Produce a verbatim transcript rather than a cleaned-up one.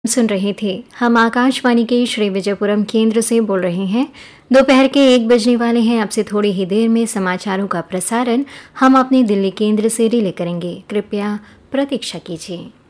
सुन रहे थे। हम आकाशवाणी के श्री विजयपुरम केंद्र से बोल रहे हैं। दोपहर के एक बजने वाले हैं। अब से थोड़ी ही देर में समाचारों का प्रसारण हम अपने दिल्ली केंद्र से रिले करेंगे। कृपया प्रतीक्षा कीजिए।